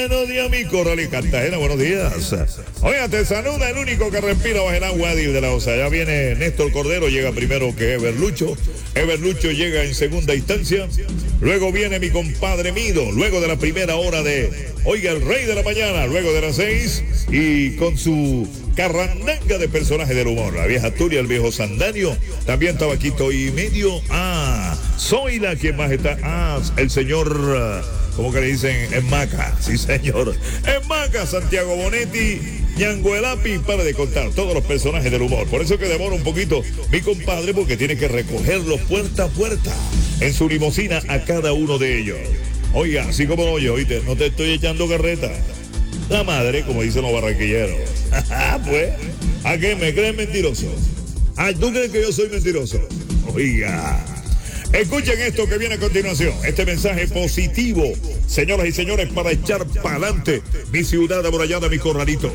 Buenos días, mi Corral y Cartagena, buenos días. Oiga, te saluda el único que respira bajo el agua, Eddie de la Osa. Ya viene Néstor Cordero, llega primero que Everlucho. Everlucho llega en segunda instancia. Luego viene mi compadre Mido, luego de la primera hora de, oiga, el rey de la mañana, luego de las 6, y con su carrandanga de personajes del humor. La vieja Turia, el viejo Sandario, también Tabaquito y Medio. Soy la quien más está. El señor, ¿cómo que le dicen? En Maca, sí señor. En Maca, Santiago Bonetti, Ñango el Api, para de contar todos los personajes del humor. Por eso que demora un poquito mi compadre, porque tiene que recogerlos puerta a puerta en su limusina a cada uno de ellos. Oiga, así como lo oye, oíste, no te estoy echando carreta. La madre, como dicen los barranquilleros. Pues, ¿a qué me crees mentiroso? ¿Tú crees que yo soy mentiroso? Oiga, escuchen esto que viene a continuación. Este mensaje positivo, señoras y señores, para echar para adelante mi ciudad amurallada, mi corralito.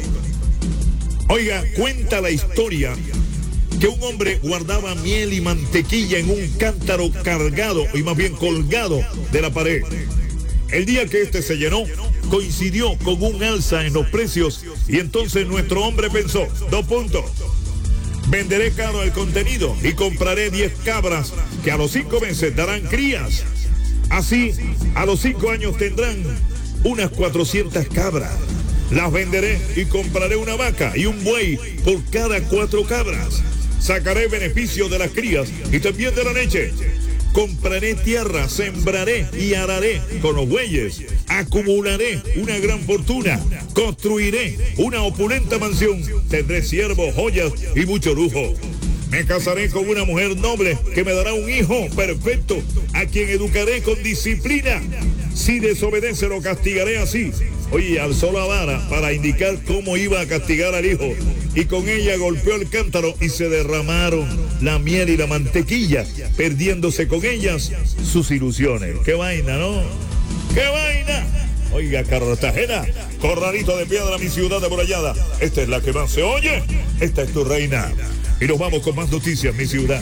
Oiga, cuenta la historia que un hombre guardaba miel y mantequilla en un cántaro cargado, y más bien colgado de la pared. El día que este se llenó, coincidió con un alza en los precios, y entonces nuestro hombre pensó, 2 puntos. Venderé caro el contenido y compraré 10 cabras que a los 5 meses darán crías. Así, a los 5 años tendrán unas 400 cabras. Las venderé y compraré una vaca y un buey por cada 4 cabras. Sacaré beneficio de las crías y también de la leche. Compraré tierra, sembraré y araré con los bueyes. Acumularé una gran fortuna. Construiré una opulenta mansión. Tendré siervos, joyas y mucho lujo. Me casaré con una mujer noble que me dará un hijo perfecto, a quien educaré con disciplina. Si desobedece, lo castigaré así. Oye, alzó la vara para indicar cómo iba a castigar al hijo, y con ella golpeó el cántaro y se derramaron la miel y la mantequilla, perdiéndose con ellas sus ilusiones. ¡Qué vaina, no! ¡Qué vaina! Oiga, Cartagena, corralito de piedra, mi ciudad amurallada. Esta es la que más se oye. Esta es tu reina. Y nos vamos con más noticias, mi ciudad.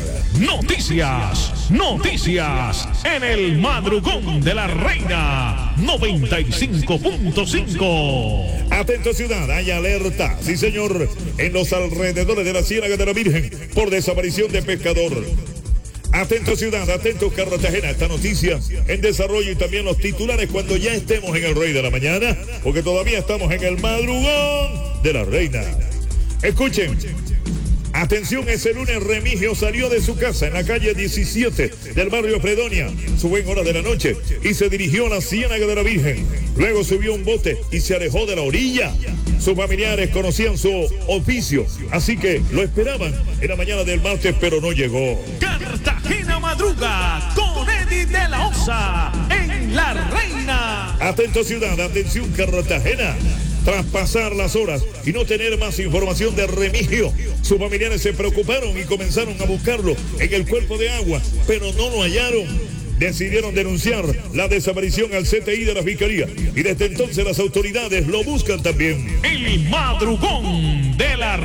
Noticias en el madrugón de la reina 95.5. Atento, ciudad, hay alerta, sí señor, en los alrededores de la Ciénaga de la Virgen por desaparición de pescador. Atento, ciudad, atento, Cartagena, esta noticia en desarrollo, y también los titulares cuando ya estemos en el Rey de la Mañana, porque todavía estamos en el madrugón de la reina. Escuchen. Atención, ese lunes Remigio salió de su casa en la calle 17 del barrio Fredonia, su buena hora de la noche, y se dirigió a la Ciénaga de la Virgen. Luego subió un bote y se alejó de la orilla. Sus familiares conocían su oficio, así que lo esperaban en la mañana del martes, pero no llegó. Cartagena madruga con Eddie de la Osa en La Reina. Atento, ciudad, atención, Cartagena. Tras pasar las horas y no tener más información de Remigio, sus familiares se preocuparon y comenzaron a buscarlo en el cuerpo de agua, pero no lo hallaron. Decidieron denunciar la desaparición al CTI de la Fiscalía, y desde entonces las autoridades lo buscan también. El madrugón de la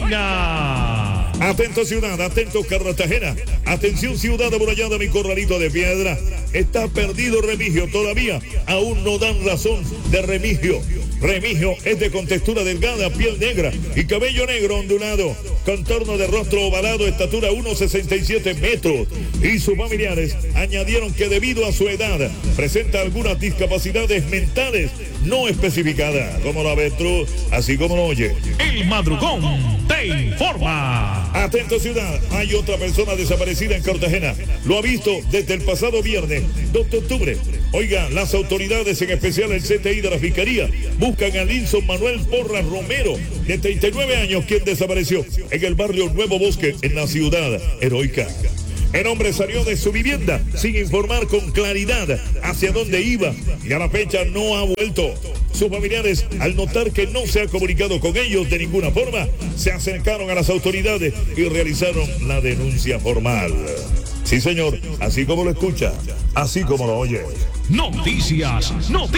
reina. Atento, ciudad, atento, Cartagena. Atención, ciudad amurallada, mi corralito de piedra. Está perdido Remigio, todavía aún no dan razón de Remigio. Remigio es de contextura delgada, piel negra y cabello negro ondulado, contorno de rostro ovalado, estatura 1,67 metros. Y sus familiares añadieron que debido a su edad presenta algunas discapacidades mentales no especificadas. Como la ves tú, así como lo oye. El madrugón te informa. Atento, ciudad, hay otra persona desaparecida en Cartagena. Lo ha visto desde el pasado viernes 2 de octubre. Oiga, las autoridades, en especial el CTI de la Fiscalía, buscan a Linson Manuel Porras Romero, de 39 años, quien desapareció en el barrio Nuevo Bosque, en la ciudad heroica. El hombre salió de su vivienda sin informar con claridad hacia dónde iba, y a la fecha no ha vuelto. Sus familiares, al notar que no se ha comunicado con ellos de ninguna forma, se acercaron a las autoridades y realizaron la denuncia formal. Sí, señor, así como lo escucha, así como lo oye. Noticias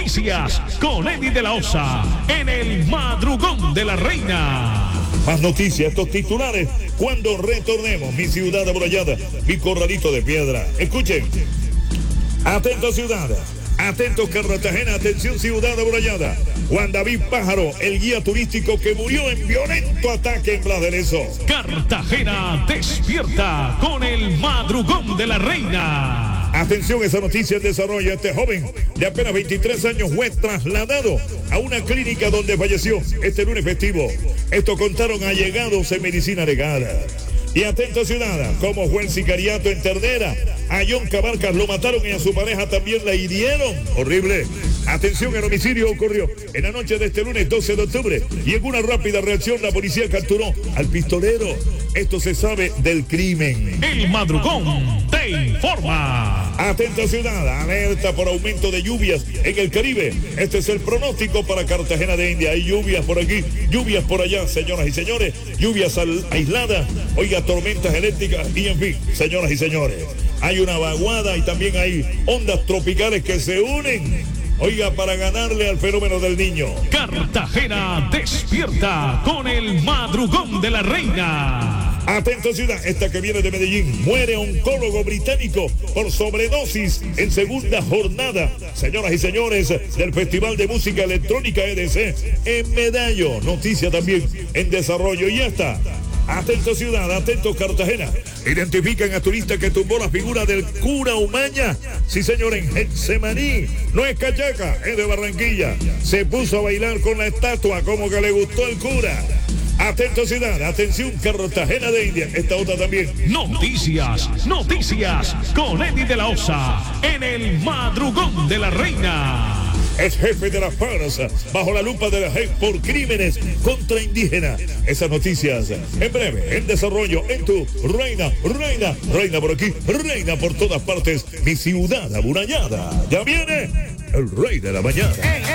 con Eddie de la Osa en el madrugón de la reina. Más noticias, estos titulares, cuando retornemos, mi ciudad amurallada, mi corralito de piedra. Escuchen. Atento, ciudad. Atentos Cartagena, atención ciudad amurallada. Juan David Pájaro, el guía turístico que murió en violento ataque en Blas de Lezo. Cartagena despierta con el madrugón de la reina. Atención, esa noticia en desarrollo. Este joven de apenas 23 años fue trasladado a una clínica donde falleció este lunes festivo. Esto contaron allegados en medicina legal. Y atento ciudad, como fue el sicariato en Ternera. A John Cabarcas lo mataron y a su pareja también la hirieron. Horrible. Atención, el homicidio ocurrió en la noche de este lunes 12 de octubre. Y en una rápida reacción la policía capturó al pistolero. Esto se sabe del crimen. El madrugón te informa. Atenta ciudad, alerta por aumento de lluvias en el Caribe. Este es el pronóstico para Cartagena de India. Hay lluvias por aquí, lluvias por allá, señoras y señores. Lluvias aisladas, oiga, tormentas eléctricas y en fin, señoras y señores. Hay una vaguada y también hay ondas tropicales que se unen, oiga, para ganarle al fenómeno del Niño. Cartagena despierta con el madrugón de la reina. Atento ciudad, esta que viene de Medellín. Muere oncólogo británico por sobredosis en segunda jornada, señoras y señores, del Festival de Música Electrónica EDC en Medallo. Noticia también en desarrollo y ya está. Atento ciudad, atento Cartagena. Identifican a turista que tumbó la figura del cura Umaña. Sí, señor, en Getsemaní. No es cachaca, es de Barranquilla. Se puso a bailar con la estatua, como que le gustó el cura. Atento ciudad, atención Cartagena de India. Esta otra también. Noticias con Eddie de la Osa en el madrugón de la reina. Es jefe de las FARC bajo la lupa de la JEP por crímenes contra indígenas. Esas noticias en breve, en desarrollo, en tu reina por aquí, reina por todas partes, mi ciudad amurallada. Ya viene el rey de la mañana.